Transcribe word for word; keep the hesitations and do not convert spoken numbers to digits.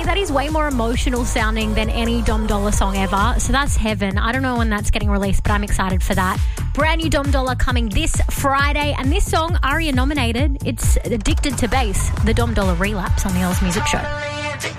that is way more emotional sounding than any Dom Dollar song ever. So that's heaven. I don't know when that's getting released, but I'm excited for that. Brand new Dom Dollar coming this Friday. And this song, Aria nominated, it's Addicted to Bass, the Dom Dollar relapse on the Oz Music Show.